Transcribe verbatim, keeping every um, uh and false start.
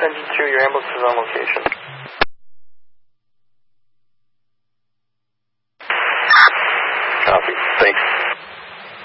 attention to your ambulance is on location. Copy. Thanks.